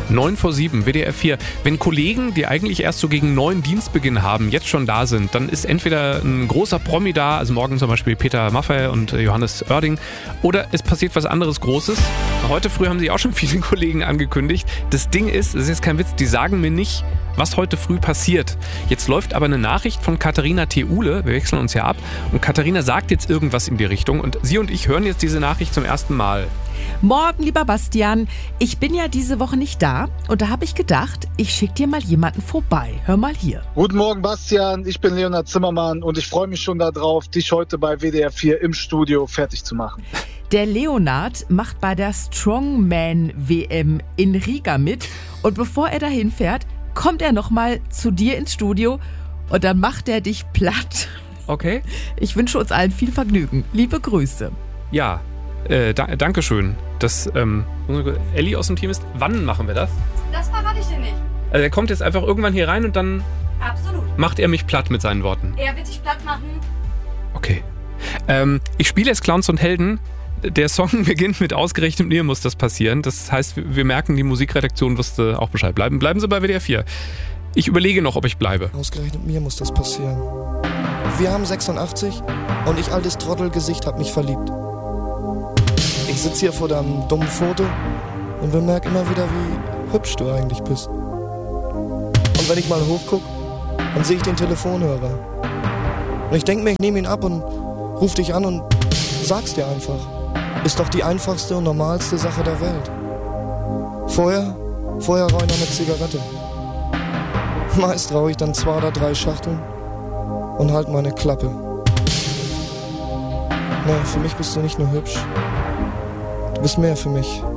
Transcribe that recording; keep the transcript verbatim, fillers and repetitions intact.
neun vor sieben, W D R vier. Wenn Kollegen, die eigentlich erst so gegen neun Dienstbeginn haben, jetzt schon da sind, dann ist entweder ein großer Promi da, also morgen zum Beispiel Peter Maffay und Johannes Oerding, oder es passiert was anderes Großes. Heute früh haben sich auch schon viele Kollegen angekündigt. Das Ding ist, das ist jetzt kein Witz, die sagen mir nicht, was heute früh passiert. Jetzt läuft aber eine Nachricht von Katharina Theule, wir wechseln uns ja ab, und Katharina sagt jetzt irgendwas in die Richtung und sie und ich hören jetzt diese Nachricht zum ersten Mal. Morgen, lieber Bastian. Ich bin ja diese Woche nicht da und da habe ich gedacht, ich schicke dir mal jemanden vorbei. Hör mal hier. Guten Morgen, Bastian. Ich bin Leonhard Zimmermann und ich freue mich schon darauf, dich heute bei W D R vier im Studio fertig zu machen. Der Leonhard macht bei der Strongman-W M in Riga mit und bevor er dahin fährt, kommt er nochmal zu dir ins Studio und dann macht er dich platt. Okay. Ich wünsche uns allen viel Vergnügen. Liebe Grüße. Ja, äh, da, danke schön. Das, ähm, Elli aus dem Team ist, wann machen wir das? Das verrate ich dir nicht. Also er kommt jetzt einfach irgendwann hier rein und dann Absolut. macht er mich platt mit seinen Worten. Er wird dich platt machen. Okay. Ähm, ich spiele jetzt Clowns und Helden. Der Song beginnt mit ausgerechnet mir muss das passieren. Das heißt, wir merken, die Musikredaktion wusste auch Bescheid. Bleiben, bleiben Sie bei W D R vier. Ich überlege noch, ob ich bleibe. Ausgerechnet mir muss das passieren. Wir haben sechsundachtzig und ich, altes Trottelgesicht, hab mich verliebt. Ich sitze hier vor deinem dummen Foto und bemerke immer wieder, wie hübsch du eigentlich bist. Und wenn ich mal hochguck, dann sehe ich den Telefonhörer. Und ich denke mir, ich nehme ihn ab und ruf dich an und sag's dir einfach. Ist doch die einfachste und normalste Sache der Welt. Vorher, vorher rauche ich noch eine Zigarette. Meist rauche ich dann zwei oder drei Schachteln und halt meine Klappe. Nee, für mich bist du nicht nur hübsch. Du bist mehr für mich.